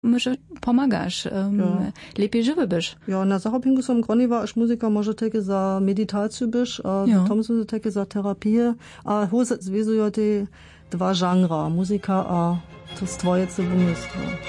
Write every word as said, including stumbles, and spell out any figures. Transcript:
może pomagasz, um, ja. lepiej żywy byś. Ja, na zachopinku som groniwa, aż muzyka może takie za medytację byś, a ja. tam są takie za terapię, a hozet związują te dwa żanra, muzyka a to stwoje co wymysł.